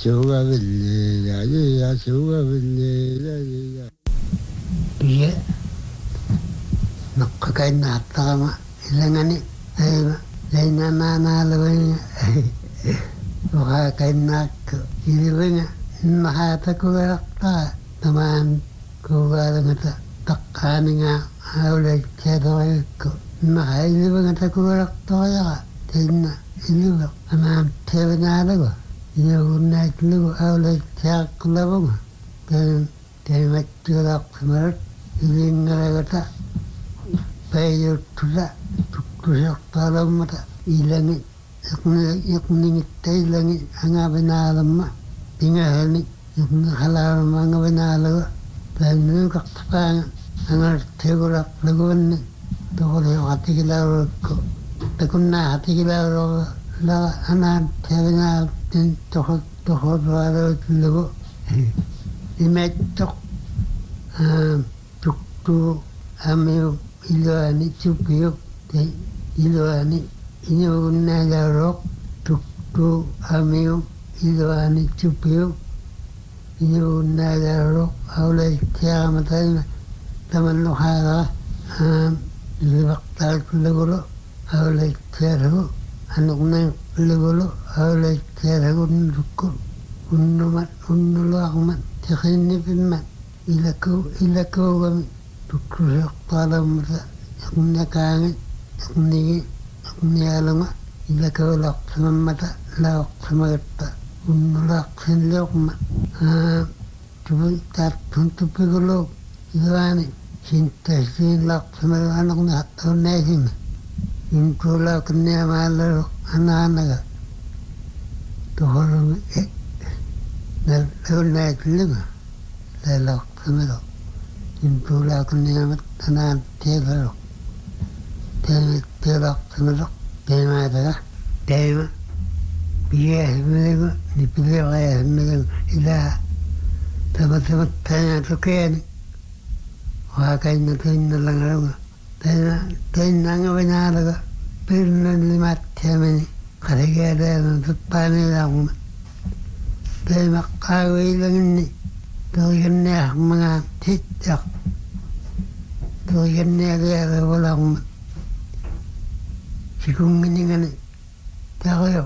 Yasuwa billi yaji yasuwa billi yaji. Iya, nakakain na tama ilangani ay na nalawanya. Nakakain na ko ilawanya nakata ko rakta taman ko galangata takani nga awla chero ko nakailawanya ko rakta ya tinna iliwa anan tevenalago yuna tlu awla chaklabong dan macam semerut ilingalagata payu tuda tusak talam mata ilangi yakni ilangi anga benalamma tingahani yakni halam anga benalaga dan kakpang anga tegurak laguan tokole hati kilau ko takunna hati kilau la anan tebenal tin tokol wala lagu imetok tuktu amiu iloani tupiuk te iloani inyuna darok tuktu amiu iloani tupiuk inyuna darok awlay tiya matay taman luhara libaktal kulagulo awlay tiya anok na kulagulo awlay tiya nukul unnulo akman tikhini pimman ilako kami tukusak talam mata yakni kangen yakni alama ilako lak sama mata lak sama gata unnulak sinlok ma tupi tartun tupi gulok ilwani sinta sin lak sama anak na hatau nesin intula kanya malaro anak-anak tuhorong naik lima lelok semelo intula kanya mat anak tiada tiada semelo tema ada tema biar semelo ni pilih ayah semelo ilah teman-teman tanya tu kan wakai nanti nalang tanya ngapain ada pernah lima tiap kerja ada untuk panen aku tema kawin lagi Tujuannya mengatik, tujuannya dia ulang. Sikung ini kan, tahu,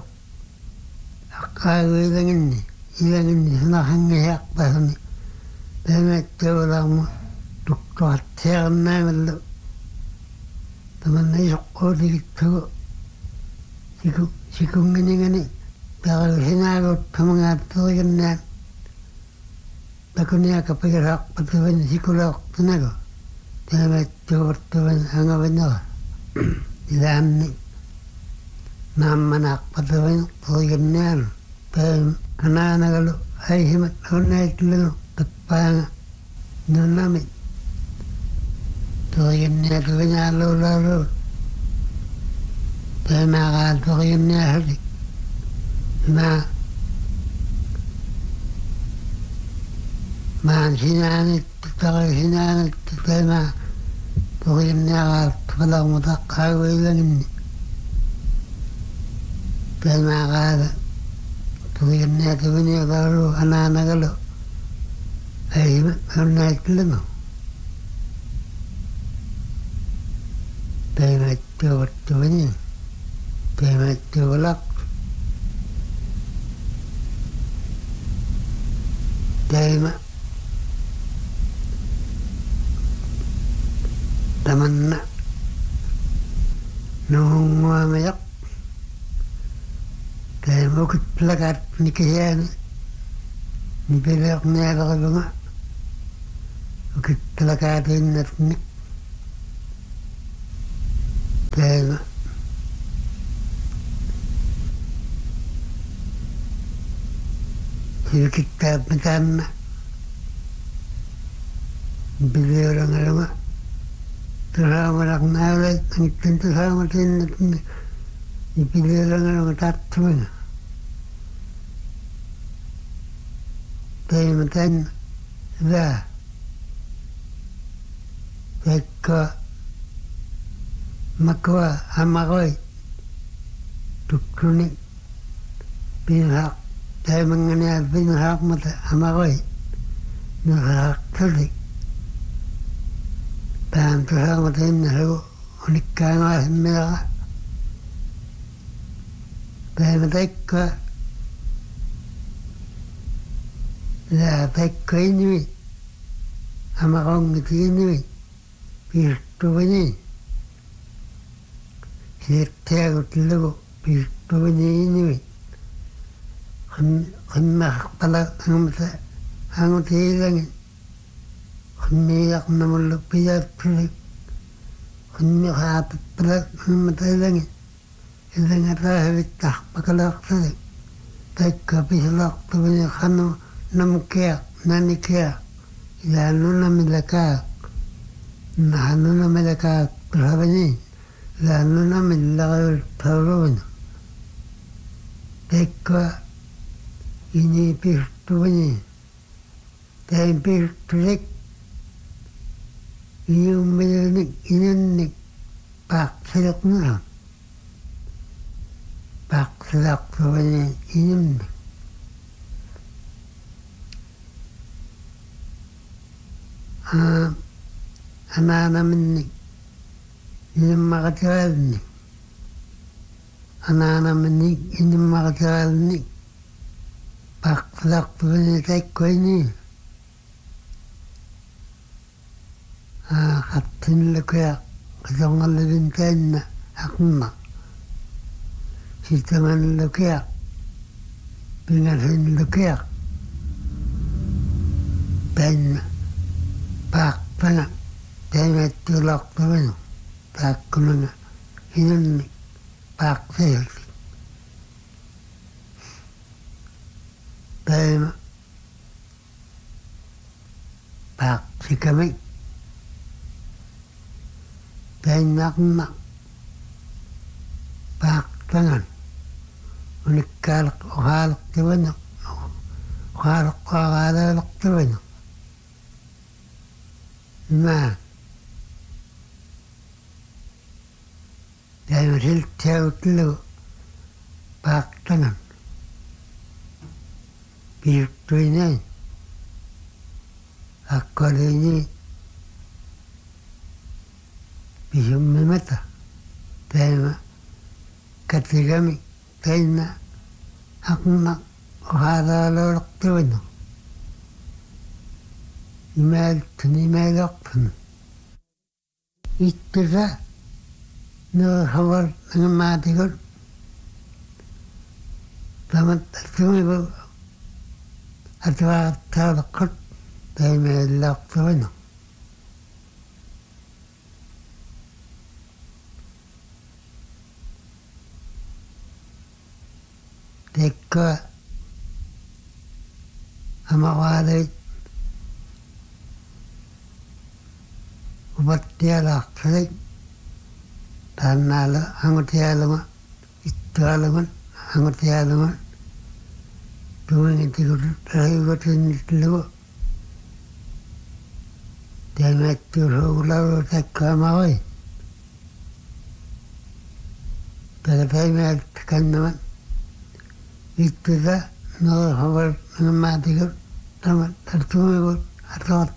kau ilang ini, senangnya apa ni? Tapi ulang, tukar tiarna malu. Teman ni sekolah itu, sikung ini kan, tahu senang mengatur kan. Takunya kepikiran pertuan sikulok tenaga, tapi pertuan angga benar. Dalam ni, nama nak pertuan pertuan tapi anak-anak kalau ayat naik dulu tepang nunami. Pertuan lalu, tapi makan pertuan hari, sinan tema pokoknya kalau muda kawin lagi tema kada pokoknya baru anak-anak kalau naik lagi tema tuanya tema tulak tema taman nunggu mayak kayak mau kepelakat nikahnya ni pelak ni ada kalau nggak kepelakatin nanti kayak kita macam beli orang terlalu nak naik, tentu sama tin, dipilih orang tak cuma. Tapi macam dah, mereka makwa amakoi, tukuni pihak tayo mangyayari pinahak mo amakoy nahak talik tahan tuha mo tayo nahago unik ka nga simila tayo matay ka tay ko inuwi amakong iti inuwi pisto ba niya siya ko tilago pisto ba niya inuwi makakpala ang utilangin kumiyak na mulupiyat pilik kumikapat pala ang matalangin ilang atahawit takpakalak salik tay kapisalak tuwa niya kano namukyak nanikyak ilano na milakak nahano na milakak perhabani ilano na milakak perhabani tay ka ini pisto ini tay pistolik ini umilinik ininik paksilak na paksilak tuwa niya ininik ananaminnik inimmakatiralnik ananaminnik inimmakatiralnik paksilak tuwa niya tay ko ini kattin lukuya katongalibin tayo na akma sitaman lukuya pingasin lukuya tayo na pakpana tayo na tulak tuwa niya pakuna na hinannik paksilak tayo na paksikamik tayo naknak paktangan unikkalak ukalak tuwa niya ukalak ukalalak tuwa niya na tayo siltiyaw tilo paktangan pistoy niya akkali niya pisumimata tayo katigami tayo na aknak ukalalak tuwa niya imailoktan ittisa no hawar ng matikot tamat tumibo atwa talakot tayo mailoktan teka amawalit ubatiyalak salik tanala angutiyalunga ittualungan angutiyalungan tuwingitigut rahigutinitlugu tiametturhugularu tekka amakoy tagataimet kannaman ittisa no hawar ngamatigut tamat tartumigut atot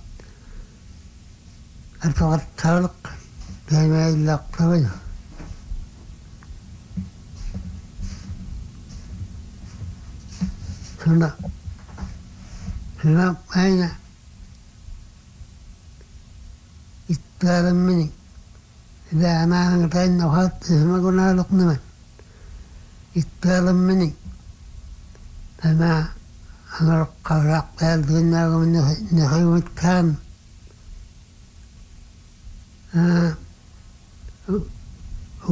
atot talak tiameilak tawanya suna paina ittalam mini ida anang tayo nakat magunalok naman ittalam mini tama ang karak tayo doon na ako nakaiwit kan